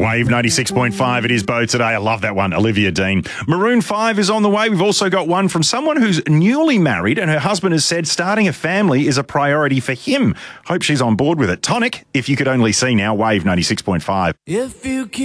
Wave 96.5, it is Bo today. I love that one, Olivia Dean. Maroon 5 is on the way. We've also got one from someone who's newly married and her husband has said starting a family is a priority for him. Hope she's on board with it. Tonic, if you could only see now, Wave 96.5. If you